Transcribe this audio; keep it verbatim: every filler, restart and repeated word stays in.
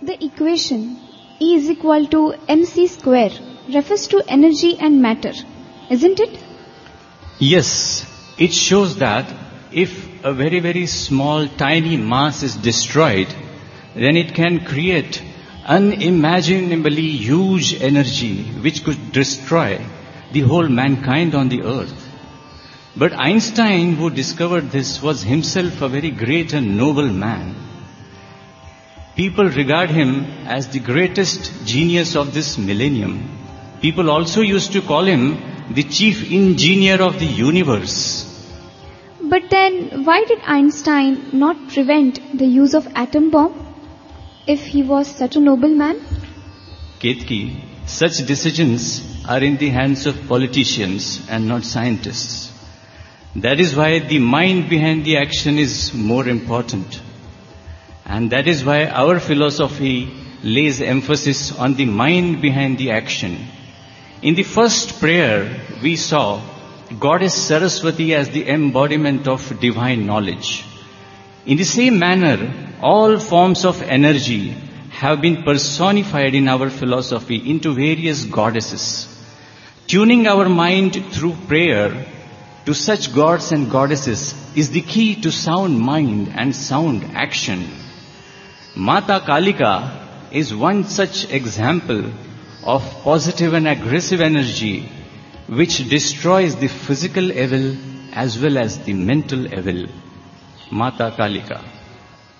The equation E is equal to mc square refers to energy and matter, isn't it? Yes, it shows that if a very, very small, tiny mass is destroyed, then it can create unimaginably huge energy which could destroy the whole mankind on the earth. But Einstein, who discovered this, was himself a very great and noble man. People regard him as the greatest genius of this millennium. People also used to call him the chief engineer of the universe. But then why did Einstein not prevent the use of atom bomb if he was such a noble man? Ketki, such decisions are in the hands of politicians and not scientists. That is why the mind behind the action is more important. And that is why our philosophy lays emphasis on the mind behind the action. In the first prayer, we saw Goddess Saraswati as the embodiment of divine knowledge. In the same manner, all forms of energy have been personified in our philosophy into various goddesses. Tuning our mind through prayer to such gods and goddesses is the key to sound mind and sound action. Mata Kalika is one such example of positive and aggressive energy which destroys the physical evil as well as the mental evil. Mata Kalika.